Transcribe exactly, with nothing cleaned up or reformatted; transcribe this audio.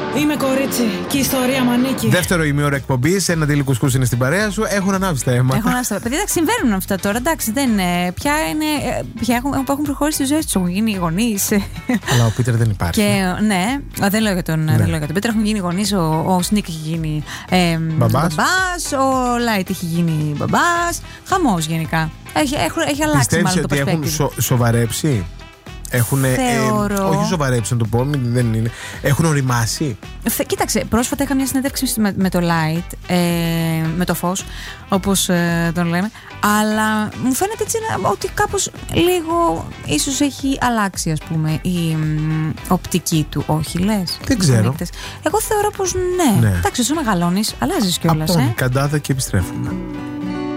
Είμαι κορίτσι και η ιστορία μ' ανήκει. Δεύτερο ημίωρο εκπομπής, ένα τίλι κουσκούς είναι στην παρέα σου. Έχουν ανάψει τα αίματα. Έχουν ανάψει τα παιδιά, εντάξει, συμβαίνουν αυτά τώρα. Εντάξει, δεν είναι. Πια είναι. Πια έχουν, έχουν προχωρήσει τη ζωή του. Έχουν γίνει γονείς. Αλλά ο Πίτερ δεν υπάρχει. Και, ναι, δεν λέω για τον, ναι. τον Πίτερ. Έχουν γίνει γονείς. Ο, ο Σνίκ έχει γίνει ε, μπαμπάς. μπαμπάς. Ο Λάιτ έχει γίνει μπαμπάς. Χαμός γενικά. Έχει, έχει, έχει αλλάξει. Πιστεύεις μάλλον ότι το perspective. έχουν σο, σοβαρέψει? Έχουν. Ε, όχι σοβαρέψει, να το πω, δεν είναι. Έχουν οριμάσει. Κοίταξε, πρόσφατα είχα μια συνέντευξη με, με το Light, ε, με το φως, όπως ε, τον λέμε. Αλλά μου φαίνεται έτσι ότι κάπως λίγο ίσως έχει αλλάξει, ας πούμε, η μ, οπτική του. Όχι, λες? Δεν ξέρω. Εγώ θεωρώ πως ναι. ναι. Εντάξει, όσο μεγαλώνεις, αλλάζεις κιόλας. Από ε. Καντάδα και επιστρέφουμε.